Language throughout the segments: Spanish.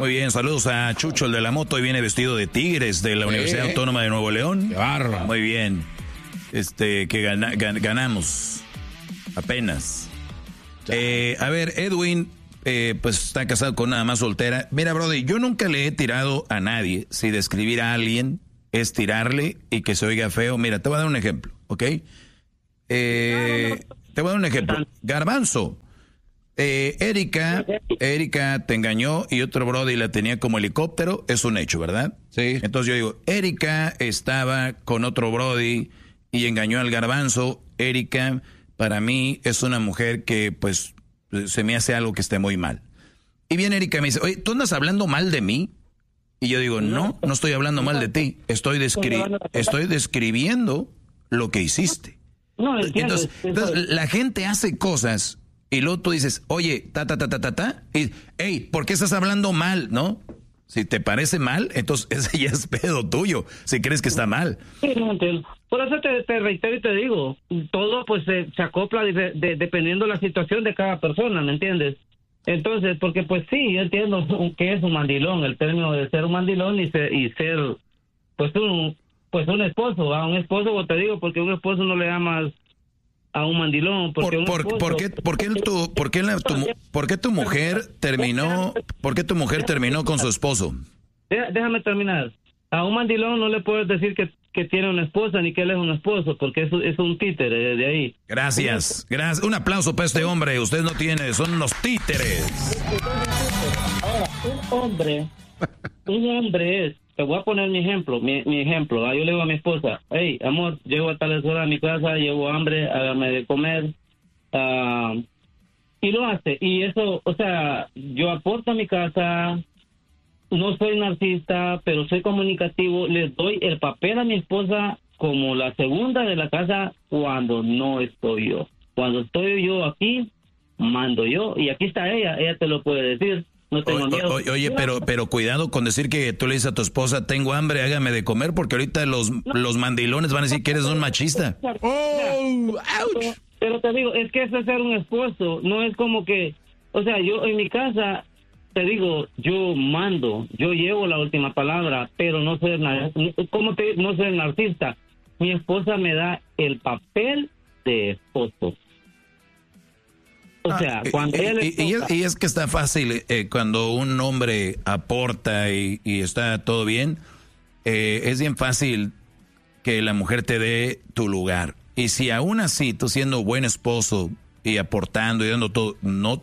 Muy bien, saludos a Chucho, el de la moto, y viene vestido de Tigres de la Universidad Autónoma de Nuevo León. ¡Qué barro! Muy bien. Que ganamos apenas. A ver, Edwin, pues está casado con una más soltera. Mira, brother, yo nunca le he tirado a nadie. Si describir a alguien es tirarle y que se oiga feo. Mira, te voy a dar un ejemplo, ¿ok? Te voy a dar un ejemplo. Garbanzo. Erika te engañó y otro brody la tenía como helicóptero. Es un hecho, ¿verdad? Sí. Entonces yo digo, Erika estaba con otro brody y engañó al Garbanzo. Erika, para mí, es una mujer que, pues, se me hace algo que esté muy mal. Y viene Erika y me dice, oye, ¿tú andas hablando mal de mí? Y yo digo, no estoy hablando mal de ti. Estoy describiendo lo que hiciste. Entonces, la gente hace cosas y luego tú dices, oye, y, hey, ¿por qué estás hablando mal, no? Si te parece mal, entonces ese ya es pedo tuyo, si crees que está mal. Sí, no entiendo. Por eso te reitero y te digo, todo pues se acopla dependiendo de la situación de cada persona, ¿me entiendes? Entonces, porque pues sí, yo entiendo que es un mandilón, el término de ser un mandilón y ser pues un esposo, a un esposo, te digo, porque un esposo no le llamas a un mandilón. ¿Por qué tu mujer terminó con su esposo? Déjame terminar. A un mandilón no le puedes decir que tiene una esposa ni que él es un esposo, porque es un títere de ahí. Gracias. Un aplauso para este hombre. Usted no tiene, son unos títeres. Ahora, un hombre es, te voy a poner mi ejemplo, yo le digo a mi esposa, hey, amor, llego a tales horas a mi casa, llevo hambre, hágame de comer, y lo hace, y eso, o sea, yo aporto a mi casa, no soy narcisista, pero soy comunicativo, les doy el papel a mi esposa como la segunda de la casa cuando no estoy yo. Cuando estoy yo aquí, mando yo, y aquí está ella te lo puede decir. No tengo miedo. Oye, pero cuidado con decir que tú le dices a tu esposa, tengo hambre, hágame de comer, porque ahorita los mandilones van a decir que eres un machista. ¡Oh! ¡Ouch! Pero te digo, es que eso es ser un esposo, no es como que, o sea, yo en mi casa, te digo, yo mando, yo llevo la última palabra, pero no soy narcisista. Mi esposa me da el papel de esposo. O sea, cuando y es que está fácil cuando un hombre aporta y está todo bien, es bien fácil que la mujer te dé tu lugar. Y si aún así tú siendo buen esposo y aportando y dando todo,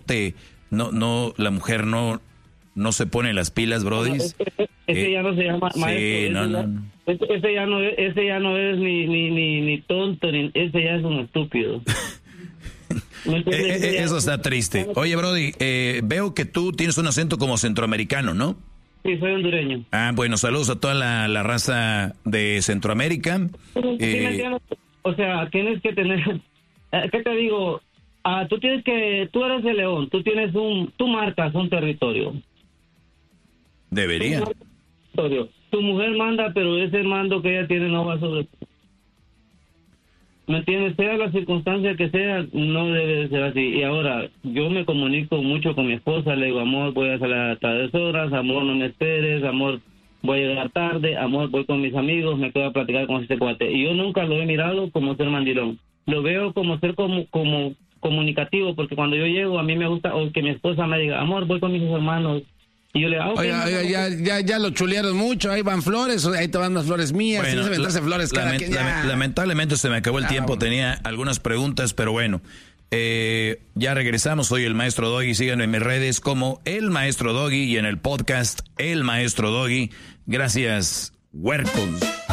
la mujer no se pone las pilas, brody. Ese ya no se llama maestro. Sí, no. Ese ya no es ni tonto, ese ya es un estúpido. Eso está triste. Oye, brody, veo que tú tienes un acento como centroamericano, ¿no? Sí, soy hondureño. Bueno, saludos a toda la raza de Centroamérica. O sea, tienes que tener, ¿qué te digo? Tú eres de León, tú marcas un territorio. Debería. Tu mujer manda, pero ese mando que ella tiene no va sobre ti. ¿Me entiendes? Sea la circunstancia que sea, no debe de ser así. Y ahora, yo me comunico mucho con mi esposa, le digo, amor, voy a salir a tales horas, amor, no me esperes, amor, voy a llegar tarde, amor, voy con mis amigos, me quedo a platicar con este cuate. Y yo nunca lo he mirado como ser mandilón. Lo veo como ser como comunicativo, porque cuando yo llego, a mí me gusta, o que mi esposa me diga, amor, voy con mis hermanos. Y yo le digo, okay, oiga, ya lo chulearon mucho, ahí van flores, ahí te van las flores mías, bueno, si no se flores cada quien, lamentablemente se me acabó el tiempo, bueno. Tenía algunas preguntas, pero bueno, ya regresamos, soy el Maestro Doggy, síganme en mis redes como el Maestro Doggy y en el podcast El Maestro Doggy. Gracias, huercos.